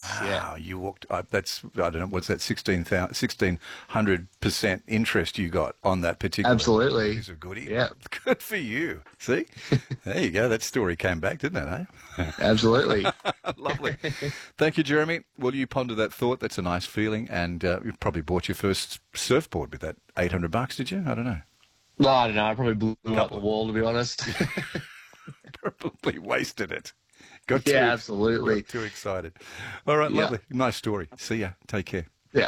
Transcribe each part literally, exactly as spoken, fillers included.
Yeah. Wow, you walked, uh, that's, I don't know, what's that, sixteen hundred percent interest you got on that particular Absolutely. piece of goodie? Yeah. Good for you. See? There you go. That story came back, didn't it, eh? Absolutely. Lovely. Thank you, Jeremy. Will you ponder that thought? That's a nice feeling. And uh, you probably bought your first surfboard with that eight hundred bucks, did you? I don't know. No, I don't know. I probably blew it up the wall, to be honest. Probably wasted it. Got too, Yeah, absolutely. got too excited. All right, Yeah. lovely. Nice story. See ya. Take care. Yeah.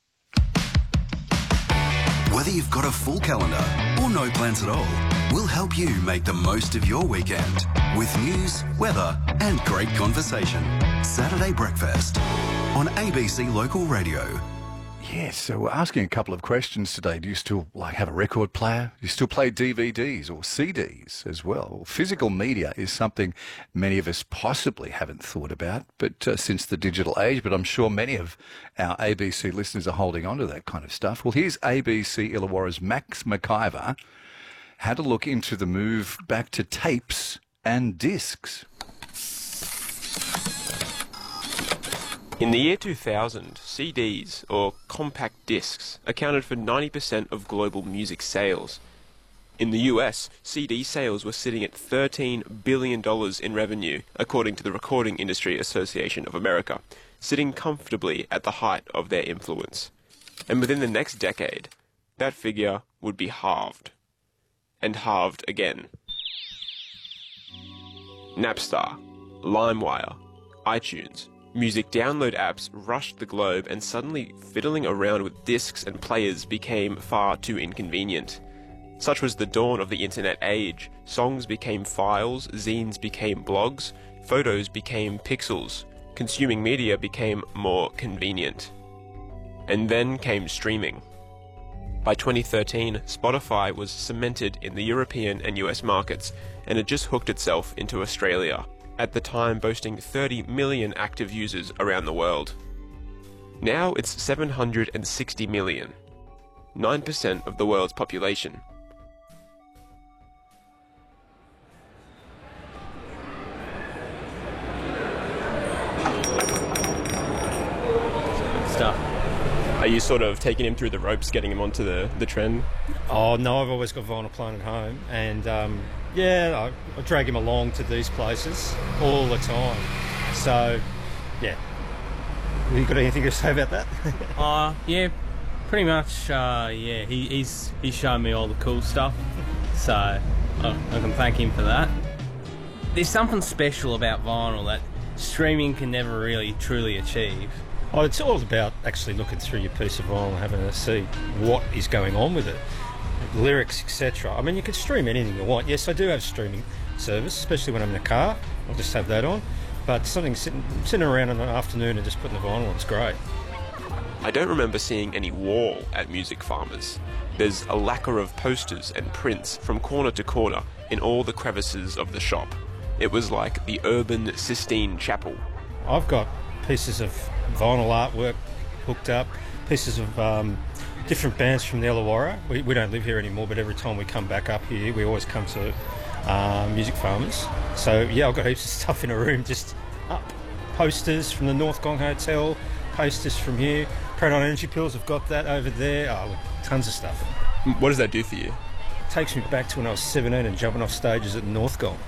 Whether you've got a full calendar or no plans at all, we'll help you make the most of your weekend with news, weather and great conversation. Saturday Breakfast on A B C Local Radio. Yes, so we're asking a couple of questions today. Do you still like have a record player? Do you still play D V Ds or C Ds as well? Well, physical media is something many of us possibly haven't thought about, but uh, since the digital age, but I'm sure many of our A B C listeners are holding on to that kind of stuff. Well, here's A B C Illawarra's Max McIver had a look into the move back to tapes and discs. In the year two thousand, C Ds, or compact discs, accounted for ninety percent of global music sales. In the U S, C D sales were sitting at thirteen billion dollars in revenue, according to the Recording Industry Association of America, sitting comfortably at the height of their influence. And within the next decade, that figure would be halved. And halved again. Napster, LimeWire, iTunes, music download apps rushed the globe, and suddenly fiddling around with discs and players became far too inconvenient. Such was the dawn of the internet age. Songs became files, zines became blogs, photos became pixels, consuming media became more convenient. And then came streaming. By twenty thirteen, Spotify was cemented in the European and U S markets, and had just hooked itself into Australia, at the time boasting thirty million active users around the world. Now it's seven hundred sixty million, nine percent of the world's population. Stuff. Are you sort of taking him through the ropes, getting him onto the, the trend? Oh no, I've always got vinyl playing at home, and um, yeah, I, I drag him along to these places all the time. So, yeah. You got anything to say about that? Uh, yeah, pretty much, uh, yeah, he, he's he's shown me all the cool stuff, so I, I can thank him for that. There's something special about vinyl that streaming can never really truly achieve. Oh, it's all about actually looking through your piece of vinyl and having to see what is going on with it, lyrics, et cetera. I mean, you can stream anything you want. Yes, I do have streaming service, especially when I'm in the car. I'll just have that on. But something sitting, sitting around in the afternoon and just putting the vinyl on is great. I don't remember seeing any wall at Music Farmers. There's a lacquer of posters and prints from corner to corner in all the crevices of the shop. It was like the urban Sistine Chapel. I've got pieces of vinyl artwork hooked up, pieces of um, different bands from the Illawarra. We, we don't live here anymore, but every time we come back up here, we always come to uh, Music Farmers. So yeah, I've got heaps of stuff in a room just up. Posters from the North Gong Hotel, posters from here. Proton Energy Pills, I've got that over there. Oh, tons of stuff. What does that do for you? Takes me back to when I was seventeen and jumping off stages at the North Gong.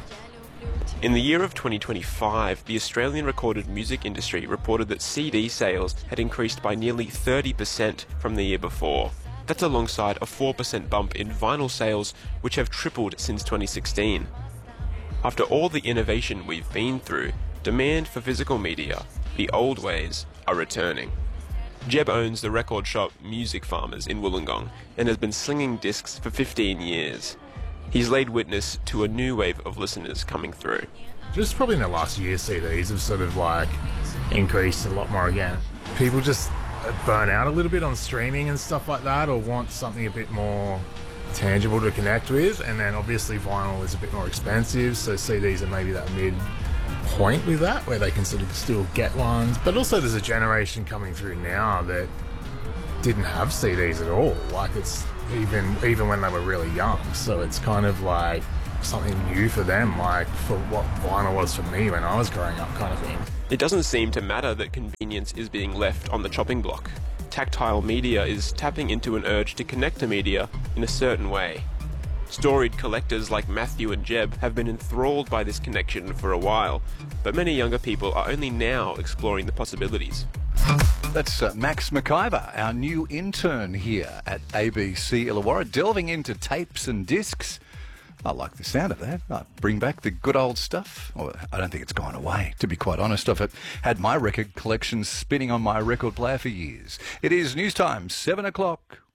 In the year of twenty twenty-five, the Australian recorded music industry reported that C D sales had increased by nearly thirty percent from the year before. That's alongside a four percent bump in vinyl sales, which have tripled since twenty sixteen. After all the innovation we've been through, demand for physical media, the old ways, are returning. Jeb owns the record shop Music Farmers in Wollongong and has been slinging discs for fifteen years. He's laid witness to a new wave of listeners coming through. Just probably in the last year, C Ds have sort of like increased a lot more again. People just burn out a little bit on streaming and stuff like that, or want something a bit more tangible to connect with, and then obviously vinyl is a bit more expensive, so C Ds are maybe that mid point with that, where they can sort of still get ones. But also there's a generation coming through now that didn't have C Ds at all, like it's even even when they were really young, so it's kind of like something new for them, like for what vinyl was for me when I was growing up, kind of thing. It doesn't seem to matter that convenience is being left on the chopping block. Tactile media is tapping into an urge to connect to media in a certain way. Storied collectors like Matthew and Jeb have been enthralled by this connection for a while, but many younger people are only now exploring the possibilities. That's uh, Max McIver, our new intern here at A B C Illawarra, delving into tapes and discs. I like the sound of that. I bring back the good old stuff. Well, I don't think it's gone away, to be quite honest. I've had my record collection spinning on my record player for years. It is news time, seven o'clock.